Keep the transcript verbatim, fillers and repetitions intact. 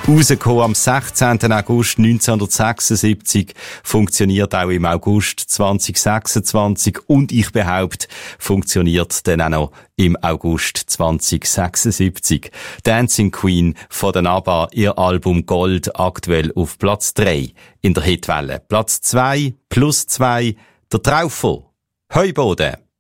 Rausgekommen am sechzehnten August neunzehnhundertsechsundsiebzig, funktioniert auch im August zweitausendsechsundzwanzig und ich behaupte, funktioniert dann auch noch im August zweitausendsechsundsiebzig. Dancing Queen von den ABBA, ihr Album Gold, aktuell auf Platz drei in der Hitwelle. Platz zwei plus zwei, der Traufer, Heuboden.